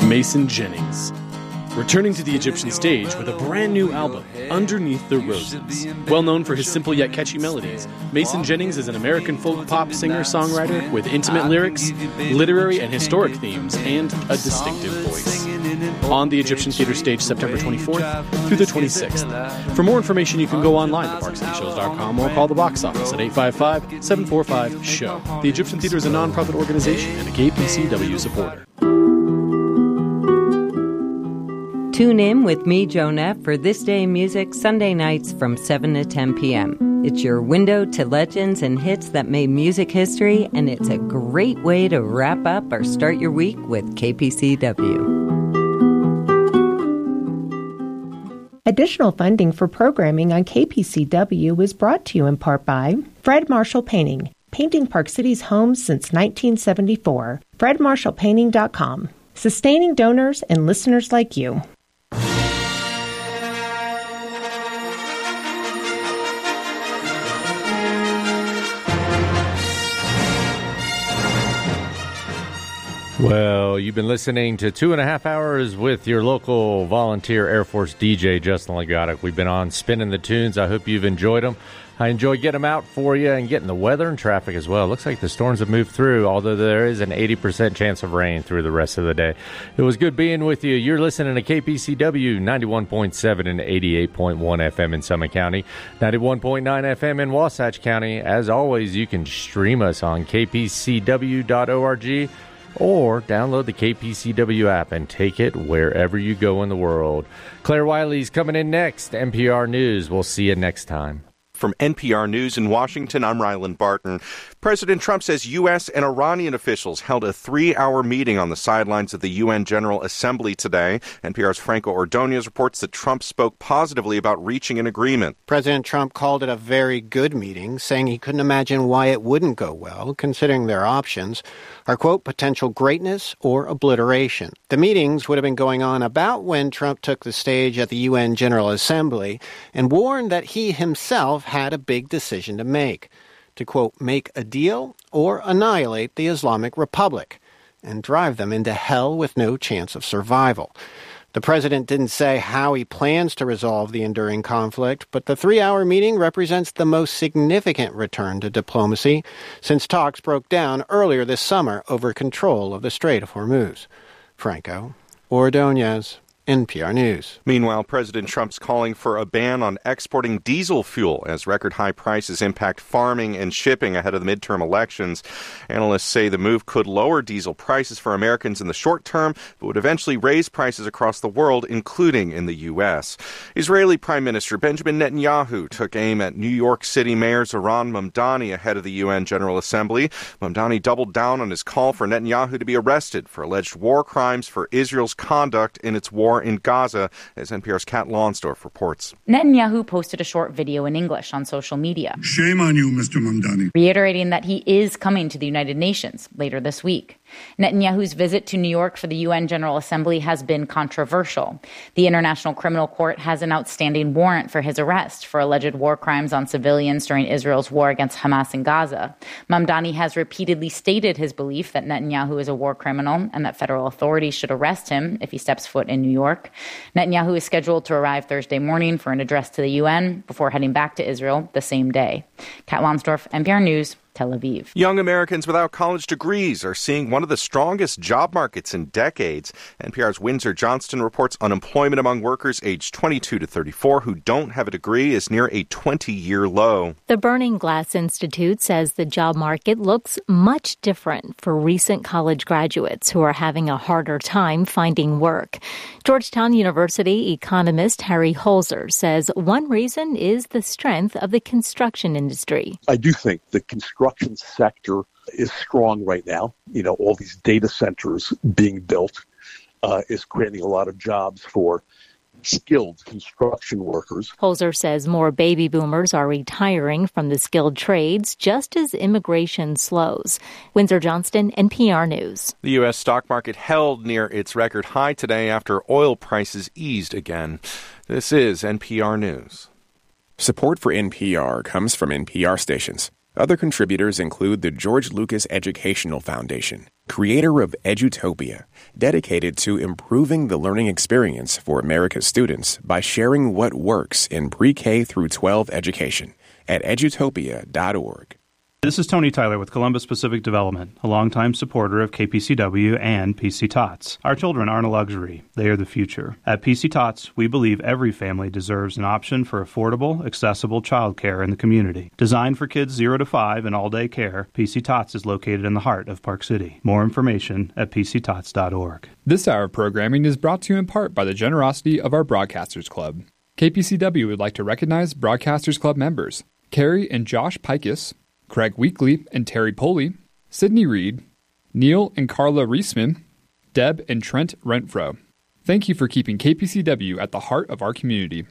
Mason Jennings, returning to the Egyptian stage with a brand new album, Underneath the Roses. Well known for his simple yet catchy melodies, Mason Jennings is an American folk pop singer-songwriter with intimate lyrics, literary and historic themes, and a distinctive voice. On the Egyptian Theater stage September 24th through the 26th. For more information, you can go online to parkcityshows.com or call the box office at 855-745-SHOW. The Egyptian Theater is a non-profit organization and a KPCW supporter. Tune in with me, Jonah, for This Day in Music Sunday nights from 7 to 10 p.m. It's your window to legends and hits that made music history, and it's a great way to wrap up or start your week with KPCW. Additional funding for programming on KPCW is brought to you in part by Fred Marshall Painting, painting Park City's homes since 1974. FredMarshallPainting.com, sustaining donors and listeners like you. Well, you've been listening to 2.5 hours with your local volunteer Air Force DJ, Justin Legatic. We've been on spinning the tunes. I hope you've enjoyed them. I enjoy getting them out for you and getting the weather and traffic as well. It looks like the storms have moved through, although there is an 80% chance of rain through the rest of the day. It was good being with you. You're listening to KPCW 91.7 and 88.1 FM in Summit County, 91.9 FM in Wasatch County. As always, you can stream us on kpcw.org or download the KPCW app and take it wherever you go in the world. Claire Wiley's coming in next. NPR News. We'll see you next time. From NPR News in Washington, I'm Ryland Barton. President Trump says U.S. and Iranian officials held a 3-hour meeting on the sidelines of the UN General Assembly today. NPR's Franco Ordonez reports that Trump spoke positively about reaching an agreement. President Trump called it a very good meeting, saying he couldn't imagine why it wouldn't go well, considering their options are, quote, potential greatness or obliteration. The meetings would have been going on about when Trump took the stage at the UN General Assembly and warned that he himself had a big decision to make. To, quote, make a deal or annihilate the Islamic Republic and drive them into hell with no chance of survival. The president didn't say how he plans to resolve the enduring conflict, but the 3-hour meeting represents the most significant return to diplomacy since talks broke down earlier this summer over control of the Strait of Hormuz. Franco Ordonez, NPR News. Meanwhile, President Trump's calling for a ban on exporting diesel fuel as record-high prices impact farming and shipping ahead of the midterm elections. Analysts say the move could lower diesel prices for Americans in the short term, but would eventually raise prices across the world, including in the U.S. Israeli Prime Minister Benjamin Netanyahu took aim at New York City Mayor Zohran Mamdani ahead of the UN General Assembly. Mamdani doubled down on his call for Netanyahu to be arrested for alleged war crimes for Israel's conduct in its war in Gaza, as NPR's Kat Lonsdorf reports. Netanyahu posted a short video in English on social media. Shame on you, Mr. Mamdani. Reiterating that he is coming to the United Nations later this week. Netanyahu's visit to New York for the UN General Assembly has been controversial. The International Criminal Court has an outstanding warrant for his arrest for alleged war crimes on civilians during Israel's war against Hamas in Gaza. Mamdani has repeatedly stated his belief that Netanyahu is a war criminal and that federal authorities should arrest him if he steps foot in New York. Netanyahu is scheduled to arrive Thursday morning for an address to the UN before heading back to Israel the same day. Kat Lonsdorf, NPR News, Tel Aviv. Young Americans without college degrees are seeing one of the strongest job markets in decades. NPR's Windsor Johnston reports unemployment among workers aged 22 to 34 who don't have a degree is near a 20-year low. The Burning Glass Institute says the job market looks much different for recent college graduates who are having a harder time finding work. Georgetown University economist Harry Holzer says one reason is the strength of the construction industry. I do think the construction sector is strong right now. You know, all these data centers being built is creating a lot of jobs for skilled construction workers. Holzer says more baby boomers are retiring from the skilled trades just as immigration slows. Windsor Johnston, NPR News. The U.S. stock market held near its record high today after oil prices eased again. This is NPR News. Support for NPR comes from NPR stations. Other contributors include the George Lucas Educational Foundation, creator of Edutopia, dedicated to improving the learning experience for America's students by sharing what works in pre-K through 12 education at edutopia.org. This is Tony Tyler with Columbus Pacific Development, a longtime supporter of KPCW and PC Tots. Our children aren't a luxury. They are the future. At PC Tots, we believe every family deserves an option for affordable, accessible childcare in the community. Designed for kids 0 to 5 and all-day care, PC Tots is located in the heart of Park City. More information at pctots.org. This hour of programming is brought to you in part by the generosity of our Broadcasters Club. KPCW would like to recognize Broadcasters Club members Carrie and Josh Pikus, Craig Weekly and Terry Poley, Sydney Reed, Neil and Carla Reisman, Deb and Trent Renfro. Thank you for keeping KPCW at the heart of our community.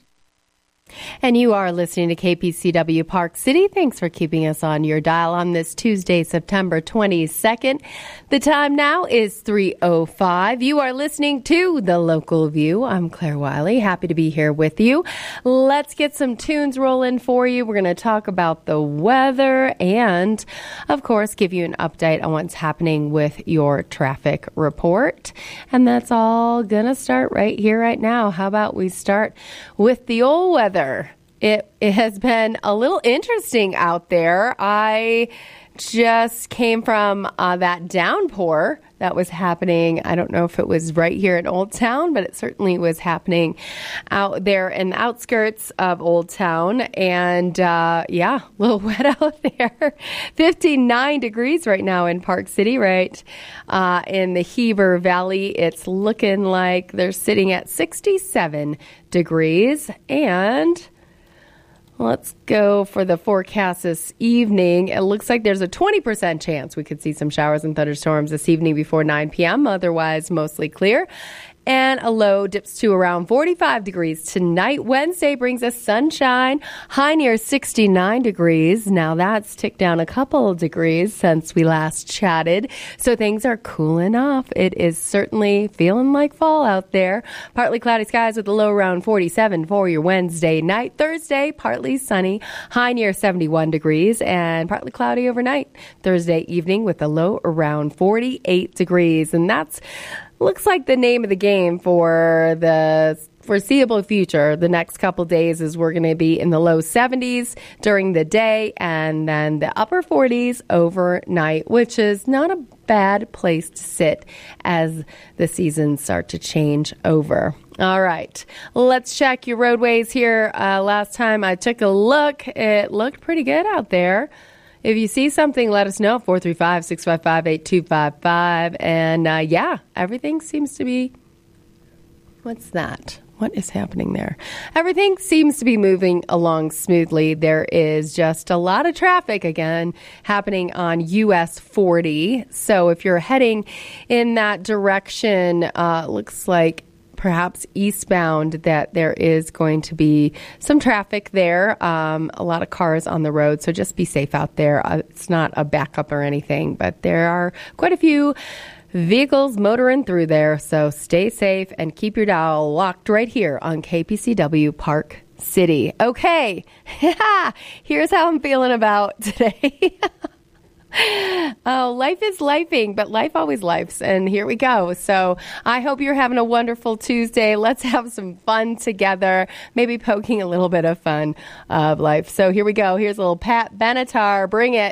And you are listening to KPCW Park City. Thanks for keeping us on your dial on this Tuesday, September 22nd. The time now is 3:05. You are listening to The Local View. I'm Claire Wiley. Happy to be here with you. Let's get some tunes rolling for you. We're going to talk about the weather and, of course, give you an update on what's happening with your traffic report. And that's all going to start right here, right now. How about we start with the old weather? It has been a little interesting out there. I just came from that downpour that was happening. I don't know if it was right here in Old Town, but it certainly was happening out there in the outskirts of Old Town. And a little wet out there. 59 degrees right now in Park City, right in the Heber Valley. It's looking like they're sitting at 67 degrees. And let's go for the forecast this evening. It looks like there's a 20% chance we could see some showers and thunderstorms this evening before 9 p.m. Otherwise, mostly clear. And a low dips to around 45 degrees tonight. Wednesday brings us sunshine, high near 69 degrees. Now that's ticked down a couple of degrees since we last chatted. So things are cooling off. It is certainly feeling like fall out there. Partly cloudy skies with a low around 47 for your Wednesday night. Thursday, partly sunny, high near 71 degrees and partly cloudy overnight. Thursday evening with a low around 48 degrees. And that's looks like the name of the game for the foreseeable future. The next couple days is we're going to be in the low 70s during the day and then the upper 40s overnight, which is not a bad place to sit as the seasons start to change over. All right, let's check your roadways here. Last time I took a look, it looked pretty good out there. If you see something, let us know, 435-655-8255. And everything seems to be, what's that? What is happening there? Everything seems to be moving along smoothly. There is just a lot of traffic, again, happening on US 40. So if you're heading in that direction, looks like perhaps eastbound, that there is going to be some traffic there, a lot of cars on the road, so just be safe out there. It's not a backup or anything, but there are quite a few vehicles motoring through there, so stay safe and keep your dial locked right here on KPCW Park City. Okay, here's how I'm feeling about today. Oh, life is lifing, but life always lifes, and here we go. So I hope you're having a wonderful Tuesday. Let's have some fun together, maybe poking a little bit of fun of life. So here we go. Here's a little Pat Benatar. Bring it.